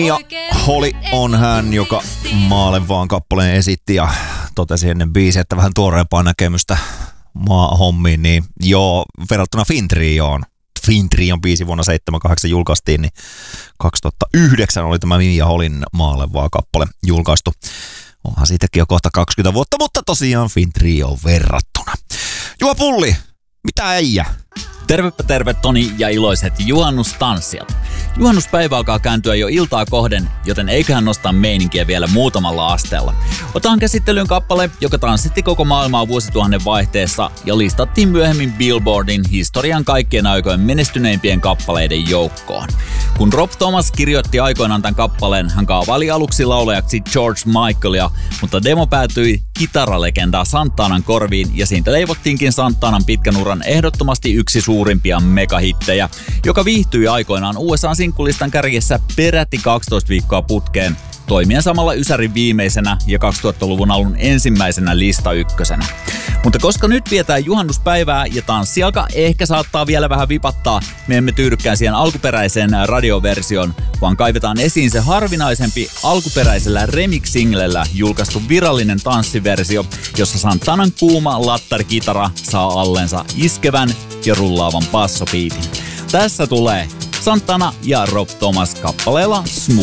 Mia Holi on hän, joka Maalle vaan kappaleen esitti ja totesi ennen biisiä, että vähän tuoreempaa näkemystä maa-hommiin, niin joo, verrattuna Fintrioon. Fintrion biisi vuonna 78 julkaistiin, niin 2009 oli tämä Mia Holin Maalle vaan kappale julkaistu. Onhan siitäkin jo kohta 20 vuotta, mutta tosiaan Fintrioon verrattuna. Juha Pulli, mitä äijä? Tervepä terve Toni ja iloiset juhannustanssijat. Juhannuspäivä alkaa kääntyä jo iltaa kohden, joten eiköhän nostaa meininkiä vielä muutamalla asteella. Otetaan käsittelyyn kappale, joka tanssitti koko maailmaa vuosituhannen vaihteessa ja listattiin myöhemmin Billboardin historian kaikkien aikojen menestyneimpien kappaleiden joukkoon. Kun Rob Thomas kirjoitti aikoinaan tämän kappaleen, hän kaavaili aluksi laulajaksi George Michaelia, mutta demo päätyi kitaralegendaa Santanan korviin ja siitä leivottiinkin Santanan pitkän uran ehdottomasti yksi suurimpia megahittejä, joka viihtyi aikoinaan USA-sinkkulistan kärjessä peräti 12 viikkoa putkeen, toimien samalla ysärin viimeisenä ja 2000-luvun alun ensimmäisenä listaykkösenä. Mutta koska nyt vietään juhannuspäivää ja tanssijalka ehkä saattaa vielä vähän vipattaa, me emme tyydykään siihen alkuperäiseen radioversioon, vaan kaivetaan esiin se harvinaisempi alkuperäisellä remix-singlellä julkaistu virallinen tanssiversio, jossa Santanan kuuma lattarikitara saa allensa iskevän ja rullaavan bassobiitin. Tässä tulee Santana ja Rob Thomas kappaleella Smooth.